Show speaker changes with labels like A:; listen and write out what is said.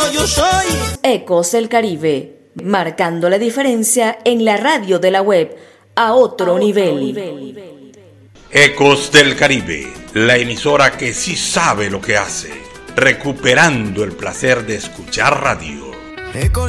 A: yo soy.
B: Ecos del Caribe, marcando la diferencia en la radio de la web a otro nivel.
C: Ecos del Caribe, la emisora que sí sabe lo que hace, recuperando el placer de escuchar radio.